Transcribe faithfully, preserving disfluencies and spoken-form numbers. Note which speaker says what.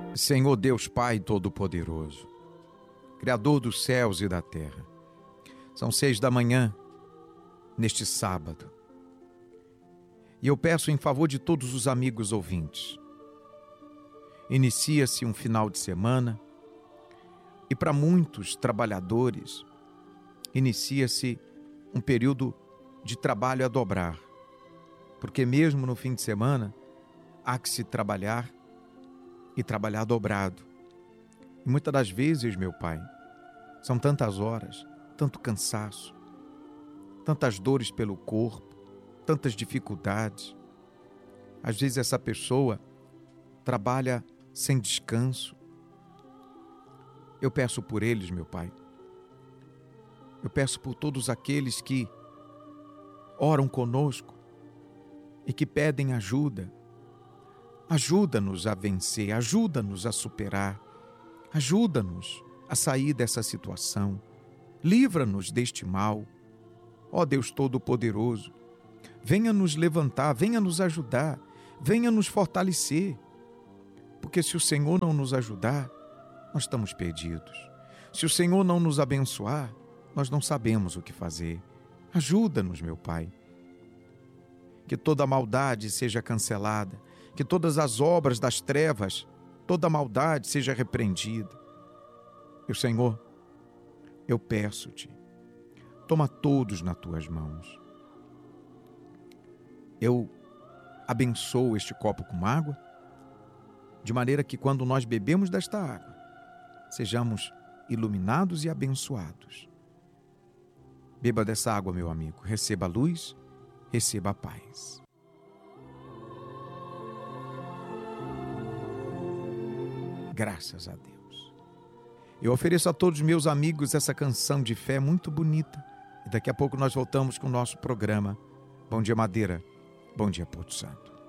Speaker 1: Senhor Deus Pai Todo-Poderoso, Criador dos céus e da terra, são seis da manhã neste sábado e eu peço em favor de todos os amigos ouvintes. Inicia-se um final de semana e para muitos trabalhadores inicia-se um período de trabalho a dobrar, porque mesmo no fim de semana há que se trabalhar e trabalhar dobrado. E muitas das vezes, meu Pai, são tantas horas, tanto cansaço, tantas dores pelo corpo, tantas dificuldades. Às vezes essa pessoa trabalha sem descanso. Eu peço por eles, meu Pai. Eu peço por todos aqueles que oram conosco e que pedem ajuda. Ajuda-nos a vencer, ajuda-nos a superar, ajuda-nos a sair dessa situação, livra-nos deste mal. Ó Deus Todo-Poderoso, venha nos levantar, venha nos ajudar, venha nos fortalecer, porque se o Senhor não nos ajudar, nós estamos perdidos. Se o Senhor não nos abençoar, nós não sabemos o que fazer. Ajuda-nos, meu Pai. Que toda maldade seja cancelada, que todas as obras das trevas, toda maldade seja repreendida. E o Senhor, eu peço-te, toma todos nas tuas mãos. Eu abençoo este copo com água, de maneira que quando nós bebemos desta água, sejamos iluminados e abençoados. Beba dessa água, meu amigo, receba a luz, receba a paz. Graças a Deus. Eu ofereço a todos os meus amigos essa canção de fé muito bonita. E daqui a pouco nós voltamos com o nosso programa. Bom dia, Madeira. Bom dia, Porto Santo.